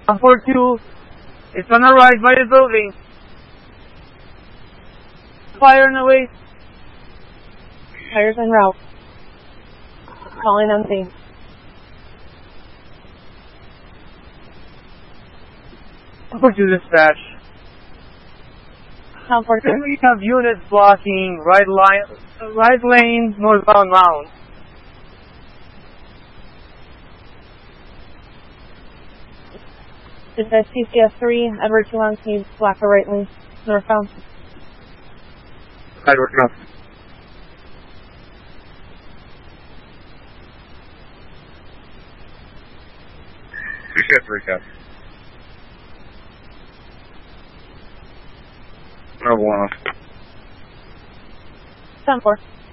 142. It's on the right by the building. Fire in the way. Fire's en route. Calling on scene. Number 2 dispatch. We have units blocking right lane, northbound Mound. Dispatch TCS 3, Edward 2 on scene, block the right lane, northbound. Edward, no. Recap. No one. 10-4.